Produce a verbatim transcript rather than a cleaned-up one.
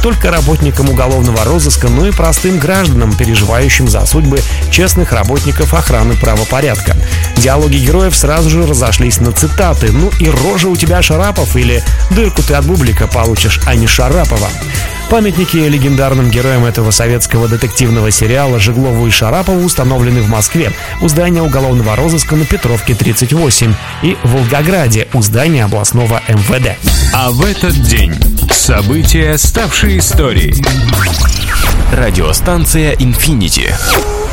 только работникам уголовного розыска, но и простым гражданам, переживающим за судьбы честных работников охраны правопорядка. Диалоги героев сразу же разошлись на цитаты: «Ну и рожа у тебя, Шарапов», или «Дырку ты от бублика получишь, а не Шарапова». Памятники легендарным героям этого советского детективного сериала Жеглову и Шарапову установлены в Москве у здания уголовного розыска на Петровке тридцать восемь и в Волгограде у здания областного эм вэ дэ. А в этот день события, ставшие историей. Радиостанция «Инфинити».